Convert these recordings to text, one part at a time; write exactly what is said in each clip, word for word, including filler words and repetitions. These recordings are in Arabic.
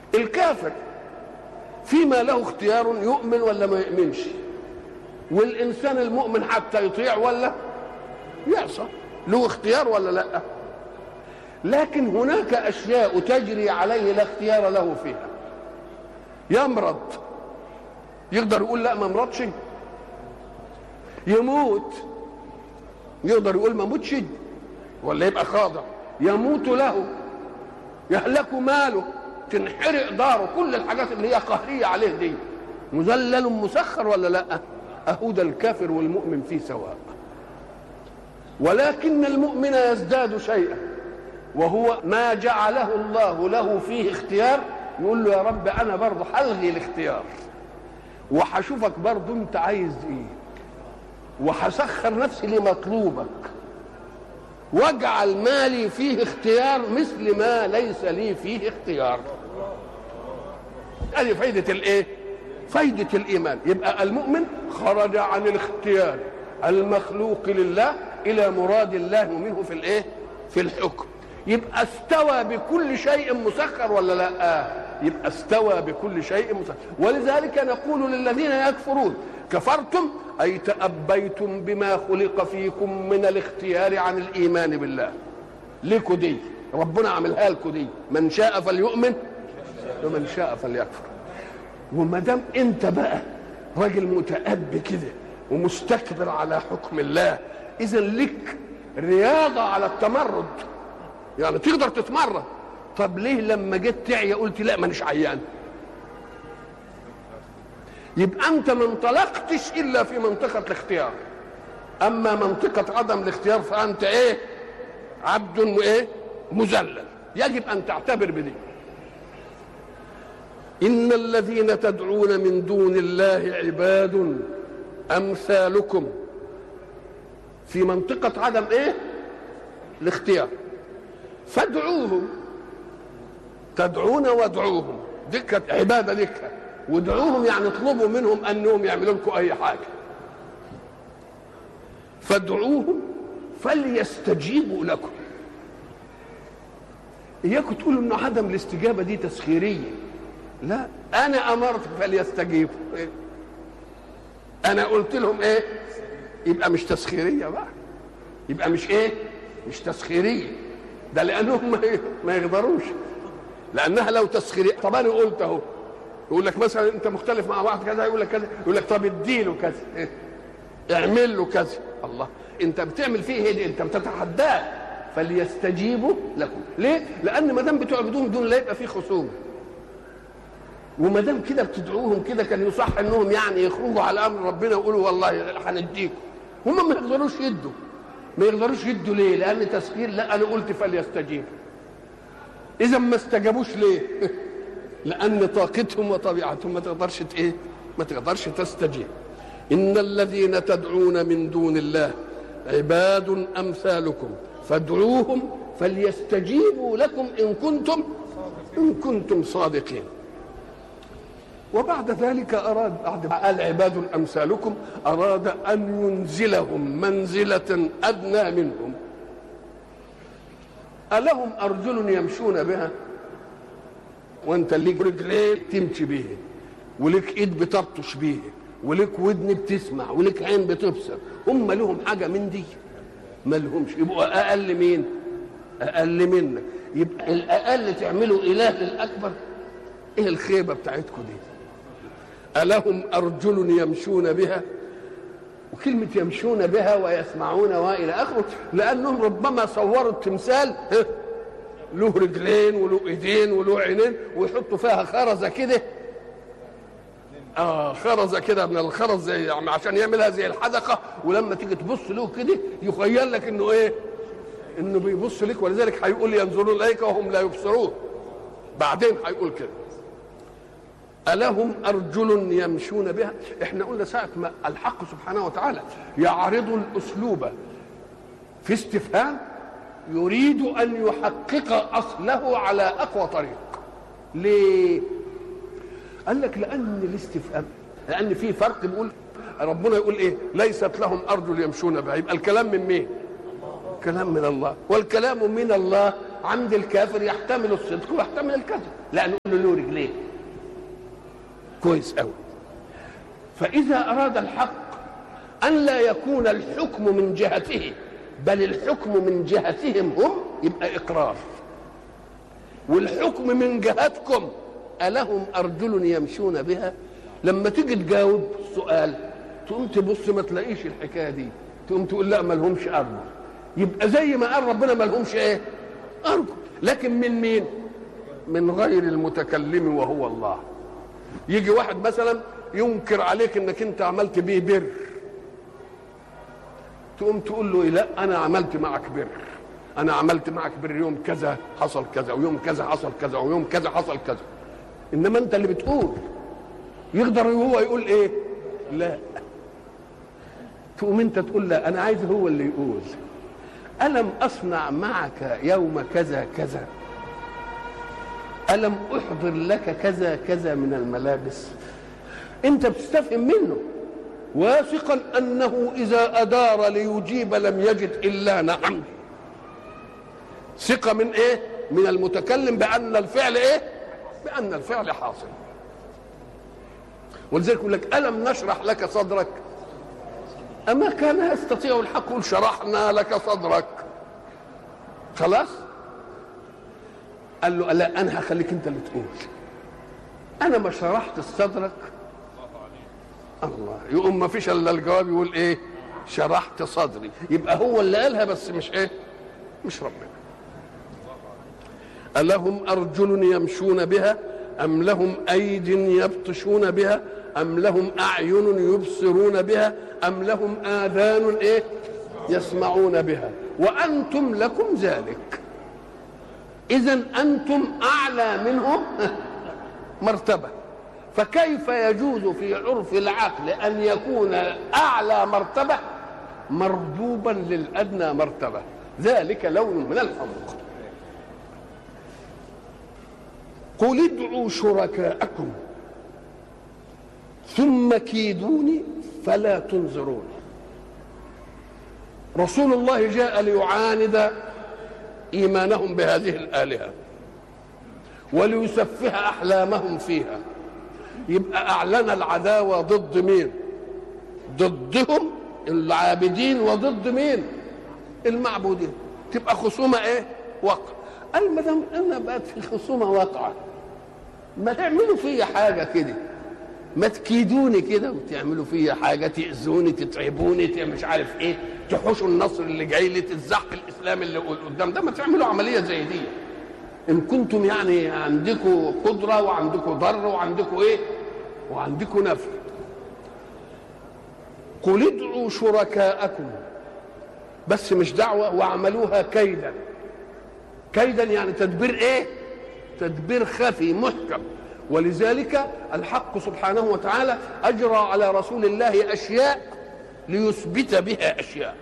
الكافر فيما له اختيار يؤمن ولا ما يؤمنش، والإنسان المؤمن حتى يطيع ولا يعصى، له اختيار ولا لا؟ لكن هناك أشياء تجري عليه لا اختيار له فيها. يمرض، يقدر يقول لا ما مرضش؟ يموت، يقدر يقول ما موتش ولا يبقى خاضع؟ يموت له، يهلك ماله، تنحرق داره، كل الحاجات اللي هي قهرية عليه دي مذلل مسخر ولا لا؟ أهو ده الكافر والمؤمن فيه سواء، ولكن المؤمن يزداد شيئا وهو ما جعله الله له فيه اختيار، يقول له يا رب أنا برضه هلغي الاختيار وهشوفك برضه أنت عايز إيه، وهسخر نفسي لمطلوبك، واجعل مالي فيه اختيار مثل ما ليس لي فيه اختيار. هذه فايدة الايه؟ فايدة الإيمان. يبقى المؤمن خرج عن الاختيار المخلوق لله إلى مراد الله منه في الايه؟ في الحكم. يبقى استوى بكل شيء مسخر ولا لا؟ يبقى استوى بكل شيء مسخر. ولذلك نقول للذين يكفرون كفرتم أي تأبيتم بما خلق فيكم من الاختيار عن الإيمان بالله. لكم دي ربنا عملها لكم دي، من شاء فليؤمن ومن شاء فليكفر. وما دام انت بقى راجل متأبي كده ومستكبر على حكم الله، إذا لك رياضة على التمرد، يعني تقدر تتمرد. طب ليه لما جيت تعيا قلت لا مانيش عيان؟ يبقى انت ما انطلقتش الا في منطقه الاختيار. اما منطقه عدم الاختيار فانت ايه؟ عبد وايه؟ مذلل. يجب ان تعتبر بدي. ان الذين تدعون من دون الله عباد امثالكم، في منطقه عدم ايه؟ الاختيار. فادعوهم، تدعون وادعوهم، دي كانت عباده لك، وادعوهم يعني اطلبوا منهم انهم يعملوا لكم اي حاجه. فادعوهم فليستجيبوا لكم. اياكم تقولوا ان عدم الاستجابه دي تسخيريه، لا، انا امرت فليستجيبوا، انا قلت لهم ايه؟ يبقى مش تسخيريه بقى، يبقى مش ايه؟ مش تسخيريه، ده لانهم ما يقدروش، لانها لو تسخيريه. طب انا قلت اهو، يقول لك مثلا انت مختلف مع واحد كذا، يقول لك كذا، يقول لك طب اديله كذا، إيه؟ اعمل له كذا. الله، انت بتعمل فيه ايه؟ انت بتتحداه. فليستجيبوا لكم. ليه؟ لان ما دام بتعبدوهم دون لا يبقى فيه خصومه، وما دام كده بتدعوهم كده كان يصح انهم يعني يخرجوا على امر ربنا ويقولوا والله هنديكم. هم ما يقدروش يدوا، ما يقدروش يدوا. ليه؟ لان تسخير. لا، انا قلت فليستجيبوا. اذا ما استجابوش ليه؟ لأن طاقتهم وطبيعتهم ما تقدرش ايه؟ ما تقدرش تستجيب. إن الذين تدعون من دون الله عباد أمثالكم فادعوهم فليستجيبوا لكم إن كنتم إن كنتم صادقين. وبعد ذلك أراد، بعد ما قال عباد أمثالكم، أراد أن ينزلهم منزلة أدنى منهم. ألهم أرجل يمشون بها؟ وانت ليك رجلين تمشي بيه، وليك ايد بتبطش بيه، وليك ودن بتسمع، وليك عين بتبصر. هم لهم حاجه من دي؟ ما لهمش. يبقوا اقل مين؟ اقل منك. يبقى الاقل تعملوا اله للاكبر. ايه الخيبه بتاعتكم دي؟ الهم ارجل يمشون بها، وكلمه يمشون بها ويسمعون والى اخره، لانهم ربما صوروا التمثال له رجلين وله ايدين وله عينين ويحطوا فيها خرزه كده، اه خرزه كده من الخرز زي عشان يعملها زي الحدقه، ولما تيجي تبص له كده يخيل لك انه ايه؟ انه بيبص لك. ولذلك هيقول ينظرون اليك وهم لا يبصرون. بعدين هيقول كده ألهم أرجل يمشون بها. احنا قلنا ساعة ما الحق سبحانه وتعالى يعرض الأسلوب في استفهام يريد أن يحقق أصله على أقوى طريق. ليه؟ قال لك لأن الاستفهام، لأن في فرق. بيقول ربنا يقول إيه؟ ليست لهم أرجل يمشون بها، يبقى الكلام من مين؟ كلام من الله، والكلام من الله عند الكافر يحتمل الصدق ويحتمل الكذب، لا نقول له له رجلين. كويس قوي. فإذا أراد الحق أن لا يكون الحكم من جهته بل الحكم من جهتهم هم، يبقى إقرار. والحكم من جهتكم ألهم أرجل يمشون بها. لما تيجي تجاوب السؤال تقوم تبص ما تلاقيش الحكاية دي، تقوم تقول لا ما لهمش أرجل. يبقى زي ما قال ربنا ما لهمش إيه؟ أرجل. لكن من مين؟ من غير المتكلم وهو الله. يجي واحد مثلا ينكر عليك انك انت عملت بيه بر، تقوم تقول له لا انا عملت معك بر، انا عملت معك بر يوم كذا حصل كذا ويوم كذا حصل كذا ويوم كذا حصل كذا. انما انت اللي بتقول. يقدر هو يقول ايه؟ لا. تقوم انت تقول لا انا عايز هو اللي يقول الم اصنع معك يوم كذا كذا، الم احضر لك كذا كذا من الملابس. انت بتستفهم منه واثقا انه اذا ادار ليجيب لم يجد الا نعم. ثقه من ايه؟ من المتكلم بان الفعل ايه؟ بان الفعل حاصل. ولذلك يقول لك الم نشرح لك صدرك. اما كان يستطيع الحق يقول شرحنا لك صدرك خلاص. قال له لا انا هخليك انت اللي تقول، انا ما شرحت صدرك. الله. يقوم ما فيش الا الجواب يقول ايه؟ شرحت صدري. يبقى هو اللي قالها بس مش ايه؟ مش ربنا. ألهم أرجل يمشون بها أم لهم أيد يبطشون بها أم لهم أعين يبصرون بها أم لهم آذان إيه؟ يسمعون بها وأنتم لكم ذلك. إذن أنتم أعلى منهم مرتبة. فكيف يجوز في عرف العقل أن يكون أعلى مرتبة مربوبا للأدنى مرتبة؟ ذلك لون من الحمق. قل ادعوا شركاءكم ثم كيدوني فلا تنظرون. رسول الله جاء ليعاند إيمانهم بهذه الآلهة وليسفه أحلامهم فيها. يبقى أعلن العداوة ضد مين؟ ضدهم العابدين وضد مين؟ المعبودين. تبقى خصومة ايه؟ وقع. قال ما دام انا بقت في خصومة واقعة ما تعملوا فيا حاجة كده، ما تكيدوني كده وتعملوا فيا حاجة، تأذوني تتعبوني مش عارف ايه، تحوشوا النصر اللي جاي لي، تزحف الاسلام اللي قدام ده. ما تعملوا عملية زي دي ان كنتم يعني عندكم قدرة وعندكم ضر وعندكم ايه وعندكم نفع. قل ادعوا شركاءكم، بس مش دعوة، واعملوها كيدا. كيدا يعني تدبير ايه؟ تدبير خفي محكم. ولذلك الحق سبحانه وتعالى اجرى على رسول الله اشياء ليثبت بها اشياء.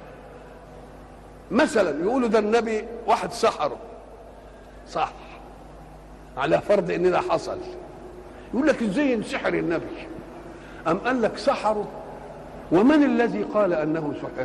مثلا يقولوا ده النبي واحد سحره، صح، على فرض ان ده حصل. يقول لك ازاي ينسحر النبي؟ ام قال لك سحره، ومن الذي قال انه سحر؟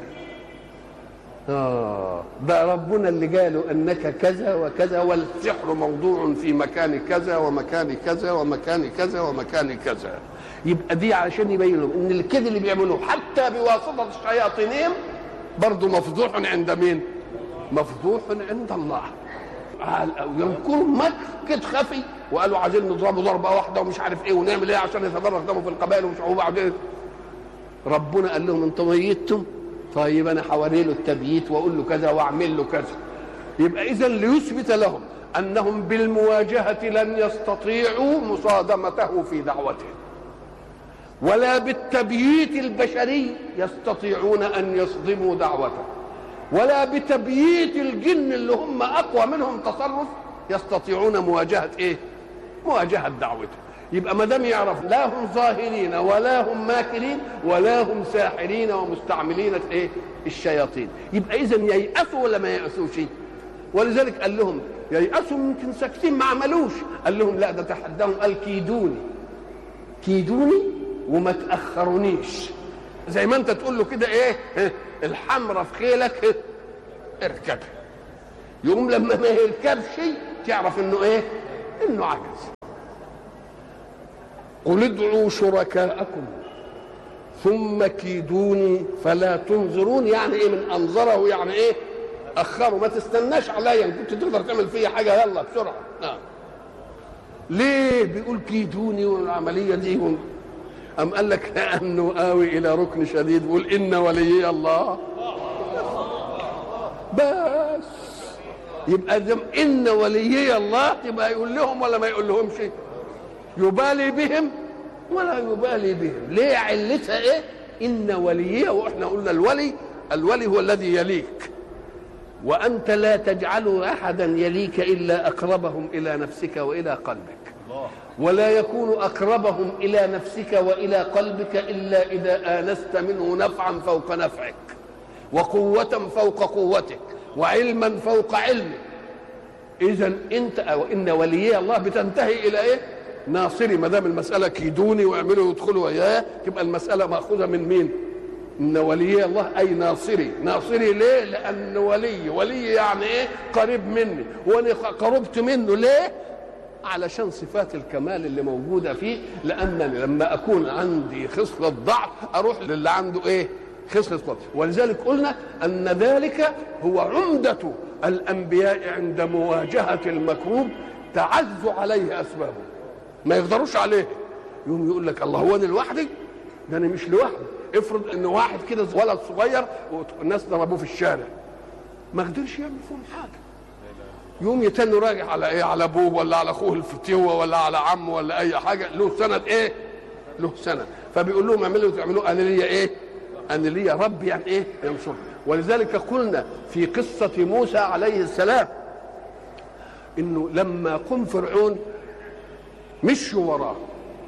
آه ده ربنا اللي قالوا انك كذا وكذا، والسحر موضوع في مكان كذا ومكان كذا ومكان كذا ومكان كذا. يبقى دي علشان يبينوا ان الكذب اللي بيعملوه حتى بواسطه الشياطينهم برضه مفضوح عند مين؟ مفضوح عند الله. ينكروا مكر خفي وقالوا عايزين نضربه ضربه واحده ومش عارف ايه ونعمل ايه عشان يتفرغ دمه في القبائل ومش وبعدين ربنا قال لهم انتم ميتم، طيب انا حوالي له التبييت واقول له كذا واعمل له كذا. يبقى اذا ليثبت لهم انهم بالمواجهه لن يستطيعوا مصادمته في دعوته، ولا بالتبييت البشري يستطيعون ان يصدموا دعوته، ولا بتبييت الجن اللي هم اقوى منهم تصرف يستطيعون مواجهه ايه؟ مواجهه دعوته. يبقى ما دام يعرف لا هم ظاهرين ولا هم ماكرين ولا هم ساحرين ومستعملين ايه؟ الشياطين. يبقى اذا ييأسوا ولا ما ييأسوش؟ ولذلك قال لهم ييأسوا يمكن ساكتين ما عملوش، قال لهم لا ده تحداهم، قال كيدوني كيدوني وما تأخرونيش. زي ما انت تقول له كده ايه؟ الحمرة في خيلك اركبها. يقوم لما ما يركبش تعرف انه ايه؟ انه عجز. قل ادعوا شركاءكم ثم كيدوني فلا تنظرون. يعني ايه من انظره؟ يعني ايه؟ اخره، ما تستناش عليا، كنت تقدر تعمل فيا حاجه يلا بسرعه. نعم. ليه بيقول كيدوني والعمليه دي؟ أم قال لك لأنه آوي إلى ركن شديد، بيقول إن وليي الله. بس يبقى دم إن وليي الله يبقى يقول لهم ولا ما يقول لهم شيء؟ يبالي بهم ولا يبالي بهم. ليه؟ علتها إيه؟ إن وليي. وإحنا قلنا الولي الولي هو الذي يليك، وأنت لا تجعل أحدا يليك إلا أقربهم إلى نفسك وإلى قلبك، ولا يكون أقربهم إلى نفسك وإلى قلبك إلا إذا آنست منه نفعا فوق نفعك، وقوة فوق قوتك، وعلما فوق علمك. إذن أنت أو إن وليي الله بتنتهي إلى إيه؟ ناصري. ما دام المسألة كيدوني واعملوا يدخلوا وياه، تبقى المسألة مأخوذة من مين؟ إن وليي الله أي ناصري. ناصري ليه؟ لأن ولي ولي يعني إيه؟ قريب مني، وأنا قربت منه. ليه؟ علشان صفات الكمال اللي موجودة فيه. لأنني لما أكون عندي خصلة ضعف أروح للي عنده إيه؟ خصلة قوة. ولذلك قلنا أن ذلك هو عمدة الأنبياء عند مواجهة المكروب، تعز عليه أسبابه، ما يقدروش عليه. يوم يقول لك الله هو أنا لوحدي؟ ده أنا مش لوحدي. افرض إن واحد كده ولد صغير والناس ضربوه في الشارع، ما قدرش يعمل فيهم حاجة. يوم يتنوا راجع على ايه؟ على ابوه ولا على اخوه الفتيوه ولا على عمه ولا اي حاجه، له سند ايه؟ له سند. فبيقول لهم اعملوا تعملوا انا ليا ايه؟ انا ليا رب يعني ايه؟ ينصر. ولذلك قلنا في قصه موسى عليه السلام انه لما قم فرعون مشوا وراه،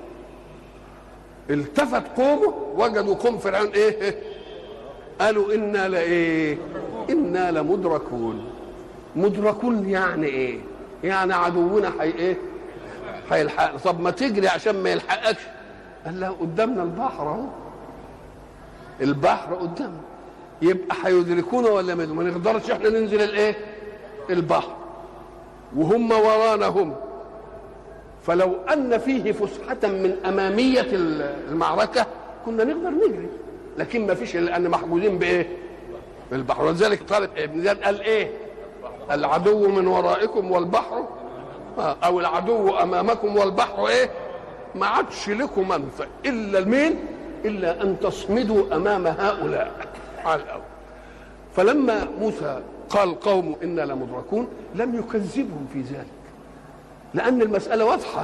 التفت قومه وجدوا قوم فرعون ايه؟ قالوا انا لايه؟ انا لمدركون. مدركون يعني ايه؟ يعني عدونا حي ايه؟ هيلحقنا. طب ما تجري عشان ما يلحقكش. قال له قدامنا البحر اهو، البحر قدامنا، يبقى هيدركونا ولا ما نقدرش احنا ننزل الايه؟ البحر، وهم ورانا هم. فلو ان فيه فسحه من اماميه المعركه كنا نقدر نجري، لكن ما فيش، لان محجوزين بايه؟ بالبحر. ولذلك طالب ابن زياد قال ايه؟ العدو من ورائكم والبحر، او العدو امامكم والبحر ايه؟ ما عادش لكم منفع الا المين؟ الا ان تصمدوا امام هؤلاء على الاول. فلما موسى قال قوم انا لمدركون لم يكذبهم في ذلك، لان المساله واضحه.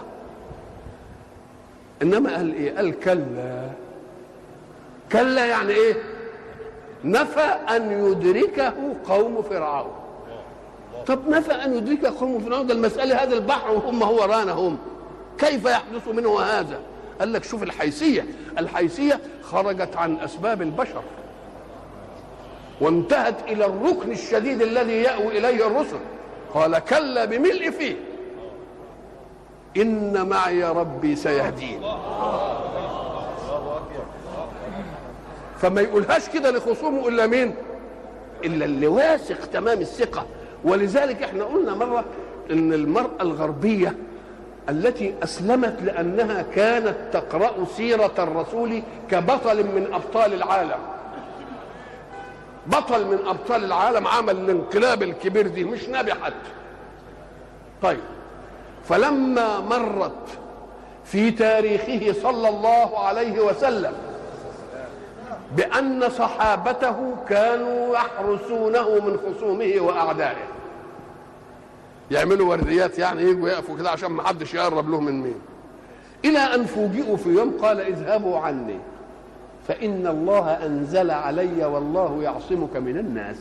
انما قال ايه؟ قال كلا. كلا يعني ايه؟ نفى ان يدركه قوم فرعون. طب نفى ان يدرك قوم فرعون، ده المساله هذا البحر وهم هو رانا هم، كيف يحدث منه هذا؟ قال لك شوف الحيثيه. الحيثيه خرجت عن اسباب البشر وانتهت الى الركن الشديد الذي يأوي اليه الرسل. قال كلا بملء فيه ان معي ربي سيهدين. فما يقولهاش كده لخصومه الا مين؟ الا اللي واثق تمام الثقه. ولذلك احنا قلنا مره ان المراه الغربيه التي اسلمت لانها كانت تقرا سيره الرسول كبطل من ابطال العالم، بطل من ابطال العالم، عمل الانقلاب الكبير دي، مش نبي حتى. طيب فلما مرت في تاريخه صلى الله عليه وسلم بأن صحابته كانوا يحرسونه من خصومه وأعدائه، يعملوا ورديات يعني يجوا يقفوا كده عشان ما حدش يقرب له من مين، إلى أن فوجئوا في يوم قال اذهبوا عني فإن الله أنزل علي والله يعصمك من الناس.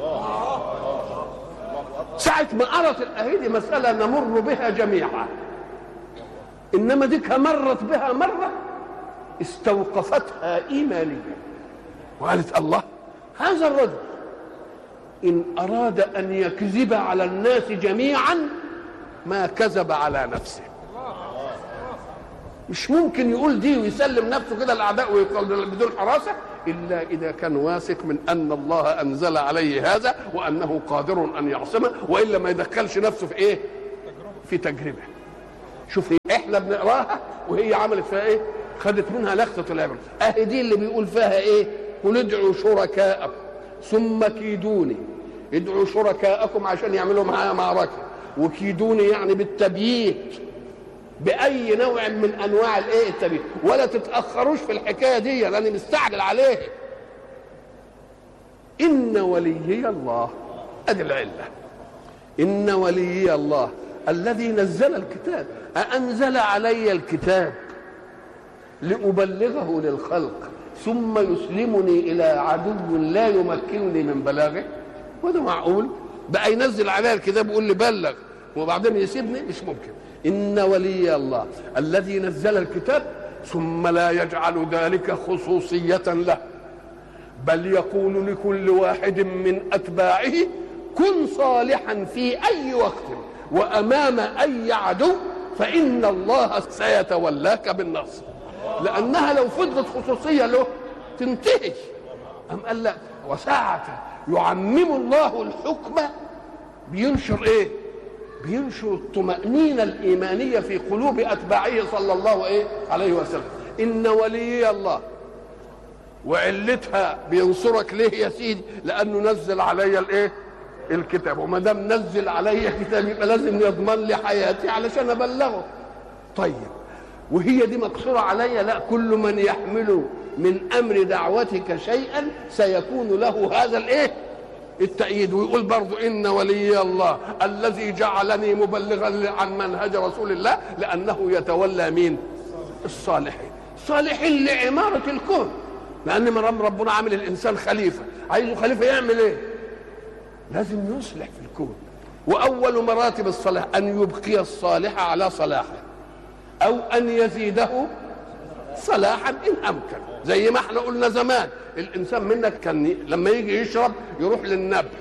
ساعة ما قرت الآية دي مسألة نمر بها جميعا، إنما ديك مرت بها مرة استوقفتها إيمانيا وقالت الله هذا الرجل إن أراد أن يكذب على الناس جميعا ما كذب على نفسه. مش ممكن يقول دي ويسلم نفسه كده للاعداء ويقول بدون حراسه الا اذا كان واثق من ان الله انزل عليه هذا وانه قادر ان يعصمه، والا ما يدخلش نفسه في ايه؟ في تجربه. شوف احنا بنقراها وهي عملت فيها ايه؟ خدت منها لخصه العبره. اهي دي اللي بيقول فيها ايه؟ قل ادعوا شركاءكم ثم كيدوني. ادعوا شركاءكم عشان يعملوا معايا معركه، وكيدوني يعني بالتبييت باي نوع من انواع الايه؟ التبييت، ولا تتاخروش في الحكايه دي لاني مستعجل عليه. ان وليي الله، ادي العله. ان وليي الله الذي نزل الكتاب. أأنزل علي الكتاب لأبلغه للخلق ثم يسلمني إلى عدو لا يمكنني من بلاغه؟ وده معقول؟ بقى ينزل علي الكتاب ويقول لي بلغ وبعدين يسيبني؟ مش ممكن. إن ولي الله الذي نزل الكتاب ثم لا يجعل ذلك خصوصية له، بل يقول لكل واحد من أتباعه كن صالحا في أي وقت وأمام أي عدو فإن الله سيتولاك بالنصر. لأنها لو فضلت خصوصية له تنتهي. أم قال لا، وساعة يعمم الله الحكم بينشر إيه؟ بينشر الطمأنينة الإيمانية في قلوب أتباعه صلى الله إيه؟ عليه وسلم. إن ولي الله وعلتها بينصرك ليه يا سيدي؟ لأنه نزل علي الإيه؟ الكتاب، وما دام نزل علي كتاب يبقى لازم يضمن لي حياتي علشان ابلغه. طيب وهي دي مقصوره علي؟ لا، كل من يحمل من امر دعوتك شيئا سيكون له هذا الايه؟ التأييد. ويقول برضو ان ولي الله الذي جعلني مبلغا عن منهج رسول الله لانه يتولى مين؟ الصالحين. صالحين لعماره الكون، لان من ربنا عامل الانسان خليفه، عايزه خليفه يعمل ايه؟ لازم يصلح في الكون. واول مراتب الصلاح ان يبقي الصالح على صلاحه او ان يزيده صلاحا ان امكن. زي ما احنا قلنا زمان الانسان منك كان لما يجي يشرب يروح للنبع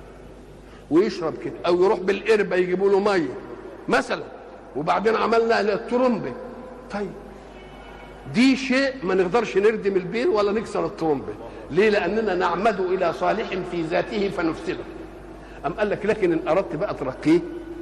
ويشرب كده، او يروح بالقربه يجيبوا له ميه مثلا، وبعدين عملنا الترمبه. طيب دي شيء ما نقدرش نردم البير ولا نكسر الترمبه. ليه؟ لاننا نعمد الى صالح في ذاته فنفسده. أم قال لك لكن ان اردت بقى ترقيه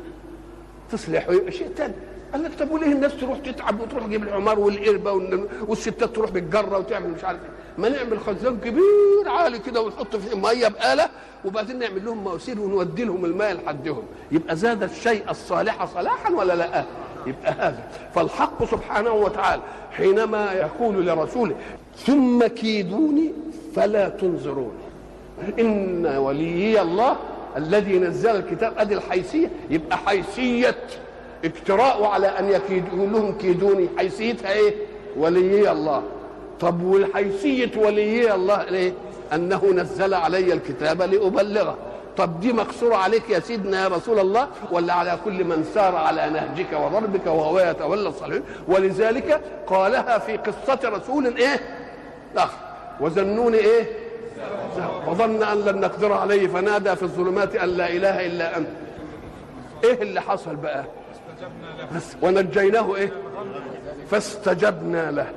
تصلحه يبقى شيء ثاني. قال لك طب وليه الناس تروح تتعب وتروح تجيب الحمار والقربه والستات تروح بالجره وتعمل مش عارف ايه؟ ما نعمل خزان كبير عالي كده ونحط فيه ميه بآلة وبعدين نعمل لهم مواسير ونودي لهم الماء لحدهم، يبقى زاد الشيء الصالح صلاحا ولا لا؟ يبقى هذا. فالحق سبحانه وتعالى حينما يقول لرسوله ثم كيدوني فلا تنظرون. ان وليي الله الذي نزل الكتاب، ادي الحيثيه. يبقى حيثيه اجتراء على ان يكيدوا لهم كيدوني حيثيتها ايه؟ وليي الله. طب والحيثيه وليي الله ليه؟ انه نزل علي الكتاب لابلغه. طب دي مقصوره عليك يا سيدنا يا رسول الله ولا على كل من سار على نهجك وضربك وهو يتولى الصالحين؟ ولذلك قالها في قصه رسول ايه؟ اخر وظنون ايه؟ وظن ان لن نقدر عليه فنادى في الظلمات ان لا اله الا انت. ايه اللي حصل بقى؟ بس ونجيناه ايه؟ فاستجبنا له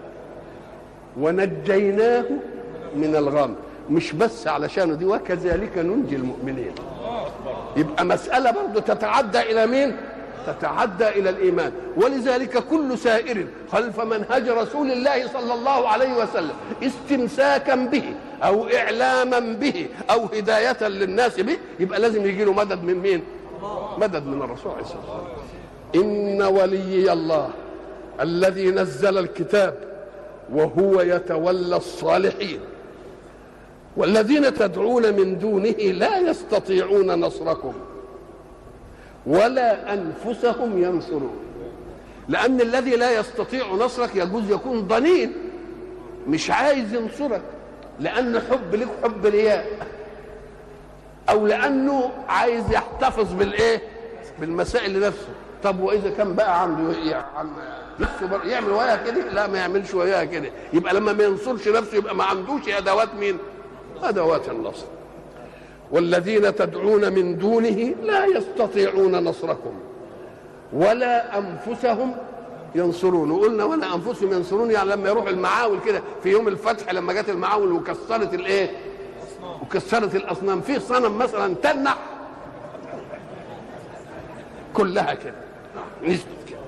ونجيناه من الغم. مش بس علشانه دي وكذلك ننجي المؤمنين. يبقى مسألة برضو تتعدى إلى مين؟ تتعدى إلى الإيمان. ولذلك كل سائر خلف منهج رسول الله صلى الله عليه وسلم استمساكا به أو إعلاما به أو هداية للناس به يبقى لازم يجي له مدد من مين؟ مدد من الرسول عليه الصلاة والسلام. إن وليي الله الذي نزل الكتاب وهو يتولى الصالحين والذين تدعون من دونه لا يستطيعون نصركم ولا أنفسهم ينصرون. لأن الذي لا يستطيع نصرك يجوز يكون ضنين مش عايز ينصرك لأن حب لك حب رياء، أو لأنه عايز يحتفظ بالإيه؟ بالمسائل لنفسه. طب وإذا كان بقى عنده نفسه يعمل وياها كده؟ لا، ما يعملش وياها كده. يبقى لما ما ينصرش نفسه يبقى ما عندوش أدوات مين؟ أدوات النصر. والذين تدعون من دونه لا يستطيعون نصركم ولا أنفسهم ينصرون. وقلنا ولا انفسهم ينصرون، يعني لما يروحوا المعاول كده في يوم الفتح، لما جت المعاول وكسرت الايه؟ وكسرت الاصنام. في صنم مثلا تنح كلها كده نزلت كده.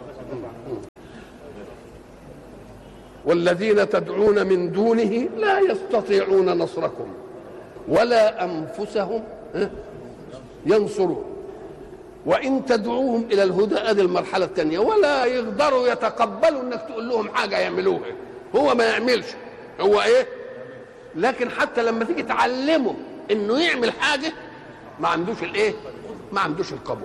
والذين تدعون من دونه لا يستطيعون نصركم ولا انفسهم ينصرون وان تدعوهم الى الهدى. ادي المرحله الثانيه. ولا يقدروا يتقبلوا انك تقول لهم حاجه يعملوها، هو ما يعملش، هو ايه؟ لكن حتى لما تيجي تعلمه انه يعمل حاجه ما عندوش الايه؟ ما عندوش القبول.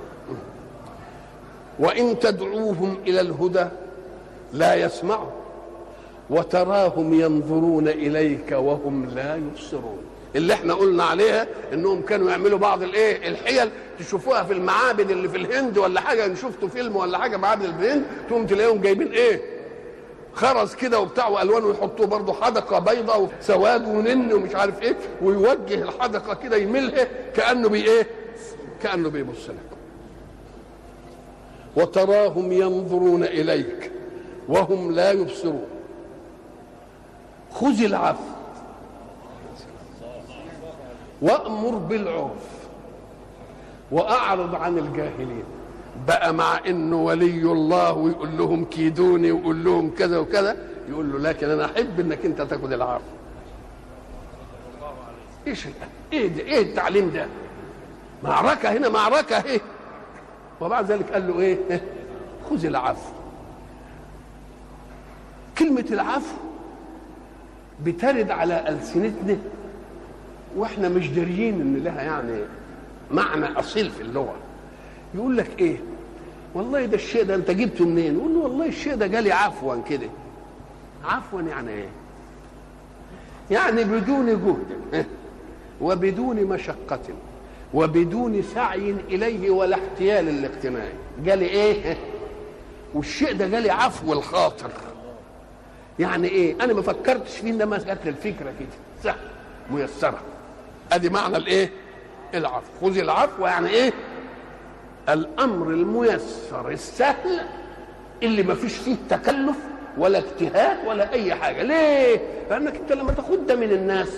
وان تدعوهم الى الهدى لا يسمعوا وتراهم ينظرون اليك وهم لا يبصرون. اللي احنا قلنا عليها انهم كانوا يعملوا بعض الايه؟ الحيل تشوفوها في المعابد اللي في الهند ولا حاجه، ان شفتوا فيلم ولا حاجه معابد الهند تقوم تلاقيهم جايبين ايه؟ خرز كده وبتاع والوان، ويحطوه برضه حدقه بيضاء وسواد ونن ومش عارف ايه، ويوجه الحدقه كده يملها كانه بي ايه؟ كانه بيبص لك. وتراهم ينظرون اليك وهم لا يبصرون. خذ العفو وأمر بالعرف وأعرض عن الجاهلين. بقى مع إنه ولي الله ويقول لهم كيدوني ويقول لهم كذا وكذا، يقول له لكن أنا أحب إنك أنت تاخد العفو. إيش إيه ده؟ إيه التعليم ده؟ معركة هنا، معركة إيه؟ وبعد ذلك قال له إيه؟ خذ العفو. كلمة العفو بترد على ألسنتنا واحنا مش داريين ان لها يعني معنى اصيل في اللغه. يقول لك ايه؟ والله ده الشيء ده انت جبته منين؟ يقول له والله الشيء ده جالي عفوا كده. عفوا يعني ايه؟ يعني بدون جهد وبدون مشقه وبدون سعي اليه ولا احتيال للاقتناء. جالي ايه؟ والشيء ده جالي عفو الخاطر. يعني ايه؟ انا ما فكرتش فيه انما جات لي الفكره كده سهل ميسره. ادي معنى الايه؟ العفو. خذ العفو يعني ايه؟ الامر الميسر السهل اللي ما فيش فيه تكلف ولا اجتهاد ولا اي حاجه. ليه؟ لانك انت لما تاخد ده من الناس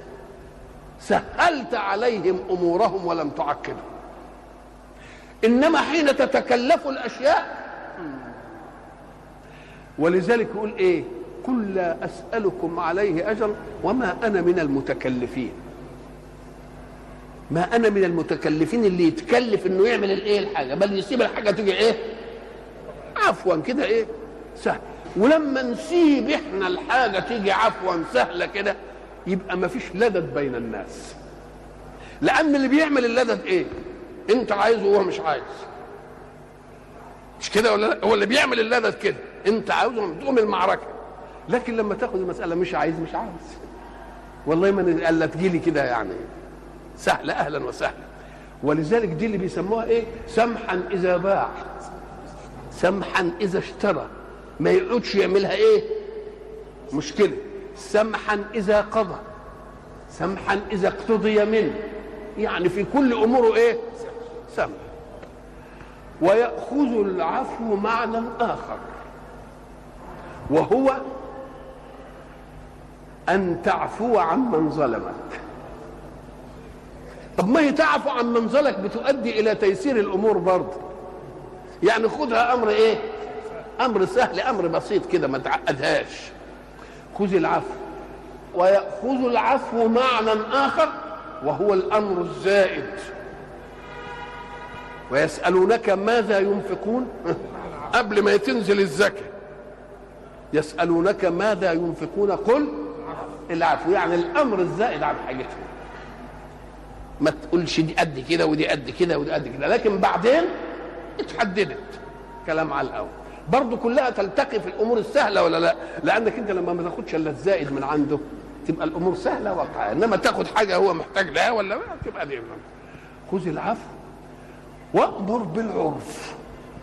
سهلت عليهم امورهم ولم تعقدهم. انما حين تتكلف الاشياء، ولذلك يقول ايه؟ قل لا اسالكم عليه اجرا وما انا من المتكلفين. ما انا من المتكلفين اللي يتكلف انه يعمل الايه؟ الحاجه، بل يسيب الحاجه تيجي ايه؟ عفوا كده ايه؟ سهل. ولما نسيب احنا الحاجه تيجي عفوا سهله كده يبقى ما فيش لدد بين الناس. لان اللي بيعمل اللدد ايه؟ انت عايزه وهو مش عايز. مش كده ولا لا؟ هو اللي بيعمل اللدد كده، انت عاوزه تقوم المعركه. لكن لما تاخد المساله مش عايز مش عايز والله ما الا تجيلي كده يعني سهله اهلا وسهلا. ولذلك دي اللي بيسموها ايه؟ سمحا اذا باع سمحا اذا اشترى. ما يقعدش يعملها ايه؟ مشكله. سمحا اذا قضى سمحا اذا اقتضي منه. يعني في كل اموره ايه؟ سمح. ويأخذ العفو معنى آخر وهو أن تعفو عمن ظلمك. طب ما هي تعفو عن من ظلمك بتؤدي إلى تيسير الأمور برضه. يعني خذها أمر إيه؟ أمر سهل، أمر بسيط كده ما تعقدهاش. خذ العفو. ويأخذ العفو معنى آخر وهو الأمر الزائد. ويسألونك ماذا ينفقون قبل ما تنزل الزكاة. يسألونك ماذا ينفقون قل العفو. يعني الأمر الزائد عن حاجتهم. ما تقولش دي قد كده ودي قد كده ودي قد كده، لكن بعدين اتحددت كلام على الأول. برضو كلها تلتقي في الأمور السهلة ولا لا؟ لأنك أنت لما ما تاخدش إلا الزائد من عنده تبقى الأمور سهلة واقعة. إنما تاخد حاجة هو محتاج لها ولا لا تبقى دي. خذ العفو وأمر بالعرف.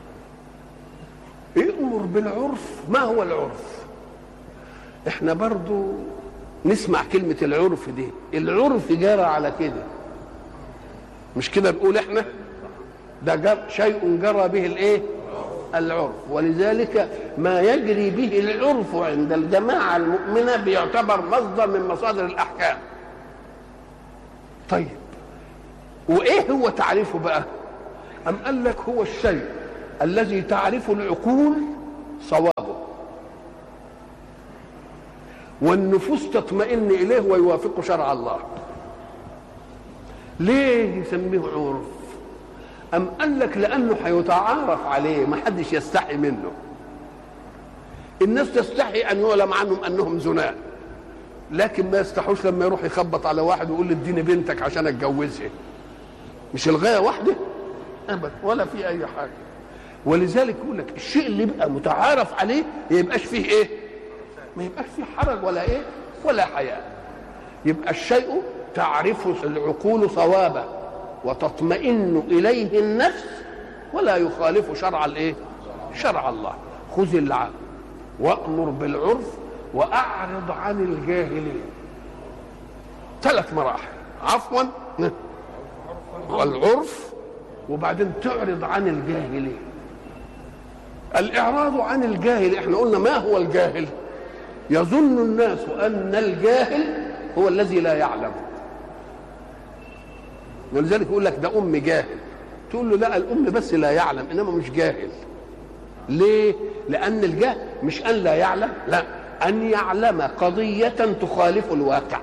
امر بالعرف. ما هو العرف؟ احنا برضو نسمع كلمة العرف دي. العرف جرى على كده، مش كده نقول احنا؟ ده جر شيء جرى به الايه؟ العرف. ولذلك ما يجري به العرف عند الجماعة المؤمنة بيعتبر مصدر من مصادر الأحكام. طيب وإيه هو تعريفه بقى؟ أم قال لك هو الشيء الذي تعرف العقول صوابه والنفوس تطمئن إليه ويوافق شرع الله. ليه يسميه عرف؟ أم قال لك لأنه هيتعارف عليه، ما حدش يستحي منه. الناس تستحي أن يعلم عنهم أنهم زناة، لكن ما يستحوش لما يروح يخبط على واحد ويقول له اديني بنتك عشان اتجوزها. مش الغاية واحدة أبدا ولا في أي حاجة. ولذلك يقول لك الشيء اللي يبقى متعارف عليه ما يبقاش فيه إيه؟ ما يبقاش فيه حرج ولا إيه؟ ولا حياء. يبقى الشيء تعرف العقول صوابه وتطمئن إليه النفس ولا يخالف شرع الإيه؟ شرع الله. خذ العفو وأمر بالعرف وأعرض عن الجاهلين. ثلاث مراحل: عفوا والعرف وبعدين تعرض عن الجاهلين. الإعراض عن الجاهل، احنا قلنا ما هو الجاهل؟ يظن الناس أن الجاهل هو الذي لا يعلم، ولذلك يقول لك ده أم جاهل. تقول له لا، الأم بس لا يعلم إنما مش جاهل. ليه؟ لأن الجهل مش أن لا يعلم، لا، أن يعلم قضية تخالف الواقع.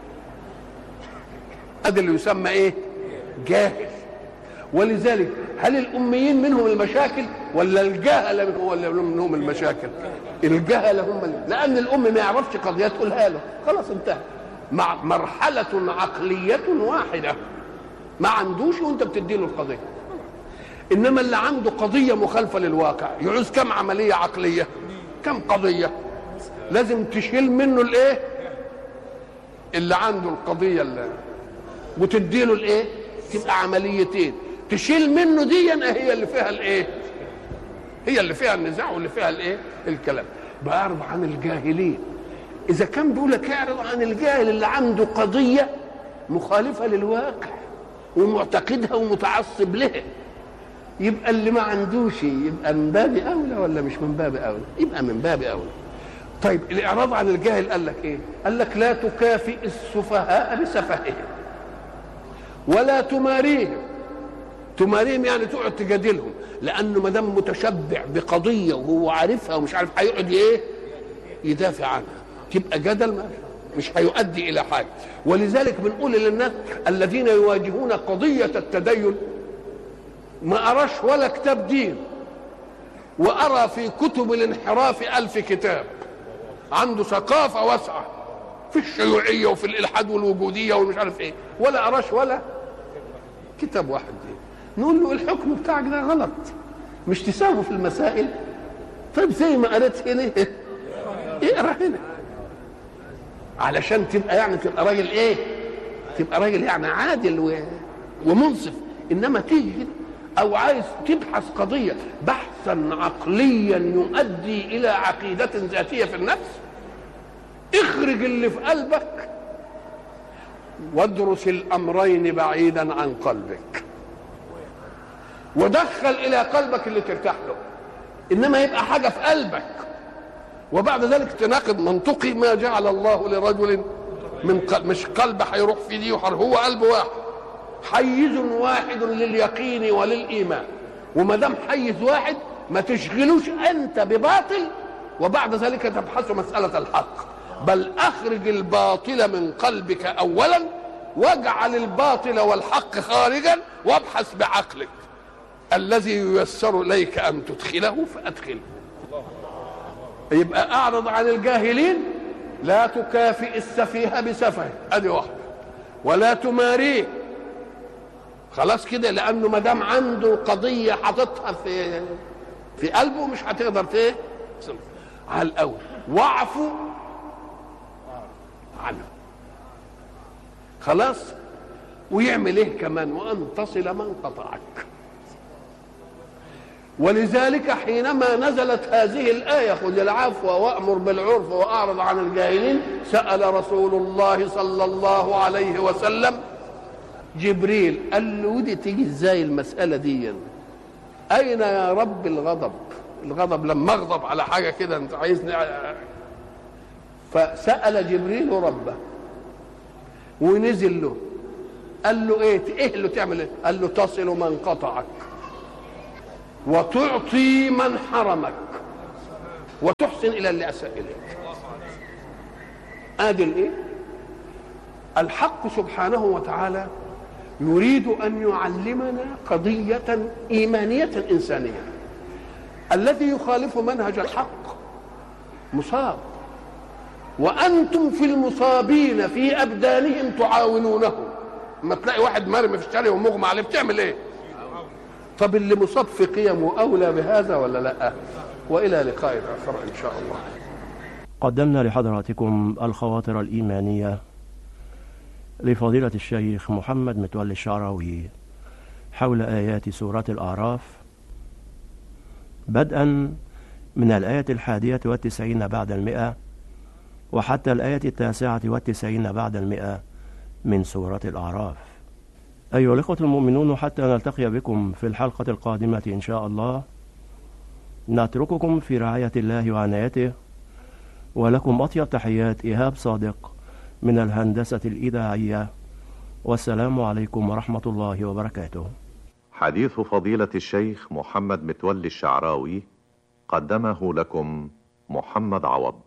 هذا اللي يسمى إيه؟ جاهل. ولذلك هل الأميين منهم المشاكل ولا الجهل منهم المشاكل؟ الجهل هم، لأن الأم ما يعرفش قضية تقولها له، خلاص انتهى. مع مرحلة عقلية واحدة ما عندوش وانت بتديله القضية. انما اللي عنده قضيه مخالفه للواقع يعوز كم عمليه عقليه، كم قضيه، لازم تشيل منه الايه اللي عنده القضيه اللي وتديله الايه، تبقى عمليتين. تشيل منه دي هي اللي فيها الايه، هي اللي فيها النزاع واللي فيها الايه الكلام. بعرض عن الجاهلين. اذا كان بيقول لك اعرض عن الجاهل اللي عنده قضيه مخالفه للواقع ومعتقدها ومتعصب لها، يبقى اللي ما عندوش يبقى من باب اولى ولا مش من باب اولى؟ يبقى من باب اولى. طيب الاعراض عن الجاهل قال لك ايه؟ قال لك لا تكافئ السفهاء بسفههم ولا تماريهم. تماريهم يعني تقعد تجادلهم، لانه ما دام متشبع بقضيه وهو عارفها ومش عارف هيقعد ايه يدافع عنها، تبقى جدل مش هيؤدي الى حاجه. ولذلك بنقول للناس الذين يواجهون قضيه التدين ما أراش ولا كتاب دين، وأرى في كتب الانحراف ألف كتاب. عنده ثقافة واسعة في الشيوعية وفي الإلحاد والوجودية والمش عارف إيه، ولا أراش ولا كتاب واحد دين. نقول له الحكم بتاعك ده غلط، مش تساوي في المسائل. طيب زي ما قريت هنا اقرا هنا علشان تبقى يعني تبقى راجل إيه، تبقى راجل يعني عادل ومنصف. إنما تيجي أو عايز تبحث قضية بحثا عقليا يؤدي إلى عقيدة ذاتية في النفس، اخرج اللي في قلبك وادرس الأمرين بعيدا عن قلبك ودخل إلى قلبك اللي ترتاح له. إنما يبقى حاجة في قلبك وبعد ذلك تناقض منطقي ما جعل الله لرجل من قلب. مش قلب هيروح في دي وحر، هو قلب واحد، حيز واحد لليقين وللإيمان. وما دام حيز واحد ما تشغلوش أنت بباطل وبعد ذلك تبحث مسألة الحق، بل أخرج الباطل من قلبك أولا واجعل الباطل والحق خارجا وابحث بعقلك الذي ييسر إليك أن تدخله فأدخله. يبقى أعرض عن الجاهلين، لا تكافئ السفيه بسفه، أدي واحدة، ولا تماريه. خلاص كده، لانه ما دام عنده قضيه حاططها في في قلبه مش هتقدر ايه على الاول. واعفو عنه، خلاص. ويعمل ايه كمان؟ وان تصل من قطعك. ولذلك حينما نزلت هذه الايه خذ العفو وامر بالعرف واعرض عن الجاهلين، سال رسول الله صلى الله عليه وسلم جبريل، قال له ودي تيجي ازاي المسألة دي؟ أين يا رب الغضب؟ الغضب لما اغضب على حاجه كده انت عايزني. فسأل جبريل ربه ونزل له قال له ايه ايه له تعمل ايه؟ قال له تصل من قطعك وتعطي من حرمك وتحسن الى اللي اساء اليك. ادي الايه؟ الحق سبحانه وتعالى يريد ان يعلمنا قضيه ايمانيه انسانيه. الذي يخالف منهج الحق مصاب، وانتم في المصابين في ابدانهم تعاونونه. ما تلاقي واحد مرمي في الشارع ومغمى عليه بتعمل ايه؟ طب اللي مصاب في قيمه اولى بهذا ولا لا؟ والى لقاء اخر ان شاء الله. قدمنا لحضراتكم الخواطر الإيمانية لفضيلة الشيخ محمد متولي الشعراوي حول آيات سورة الأعراف، بدءا من الآية الحادية والتسعين بعد المئة وحتى الآية التاسعة والتسعين بعد المئة من سورة الأعراف. أيها الإخوة المؤمنون، حتى نلتقي بكم في الحلقة القادمة إن شاء الله، نترككم في رعاية الله وعنايته، ولكم أطيب تحيات إيهاب صادق من الهندسة الإذاعية، والسلام عليكم ورحمة الله وبركاته. حديث فضيلة الشيخ محمد متولي الشعراوي قدمه لكم محمد عوض.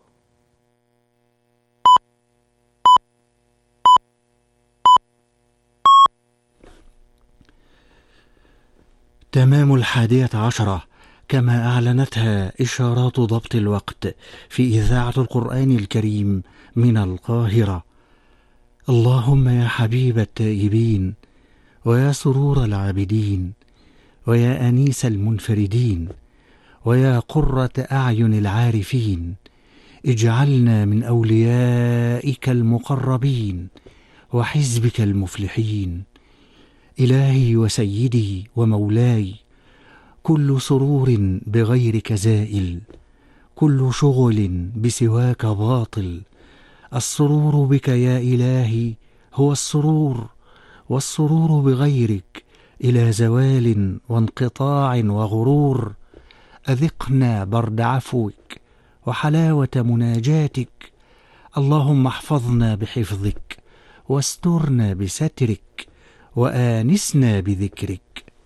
تمام الحادية عشرة كما أعلنتها إشارات ضبط الوقت في إذاعة القرآن الكريم من القاهرة. اللهم يا حبيب التائبين، ويا سرور العابدين، ويا أنيس المنفردين، ويا قرة أعين العارفين، اجعلنا من أوليائك المقربين وحزبك المفلحين. إلهي وسيدي ومولاي، كل سرور بغيرك زائل، كل شغل بسواك باطل. السرور بك يا إلهي هو السرور، والسرور بغيرك إلى زوال وانقطاع وغرور. أذقنا برد عفوك وحلاوة مناجاتك. اللهم احفظنا بحفظك، واسترنا بسترك، وآنسنا بذكرك.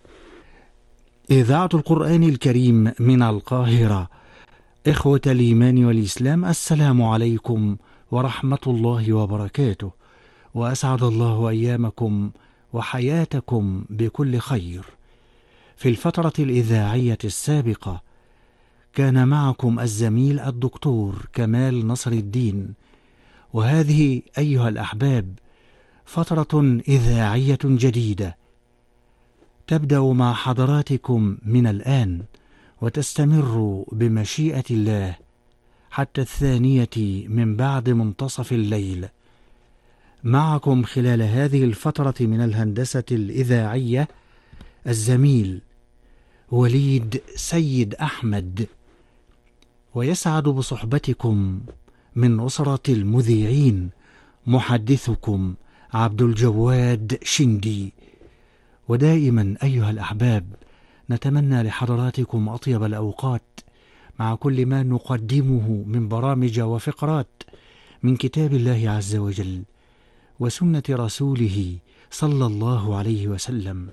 إذاعة القرآن الكريم من القاهرة. إخوة الإيمان والإسلام، السلام عليكم ورحمة الله وبركاته، وأسعد الله أيامكم وحياتكم بكل خير. في الفترة الإذاعية السابقة كان معكم الزميل الدكتور كمال نصر الدين، وهذه أيها الأحباب فترة إذاعية جديدة تبدأ مع حضراتكم من الآن، وتستمر بمشيئة الله حتى الثانية من بعد منتصف الليل. معكم خلال هذه الفترة من الهندسة الإذاعية الزميل وليد سيد أحمد، ويسعد بصحبتكم من أسرة المذيعين محدثكم عبد الجواد شندي. ودائما أيها الأحباب نتمنى لحضراتكم أطيب الأوقات مع كل ما نقدمه من برامج وفقرات من كتاب الله عز وجل وسنة رسوله صلى الله عليه وسلم.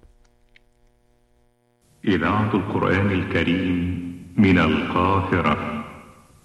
إذاعة القرآن الكريم من القاهرة.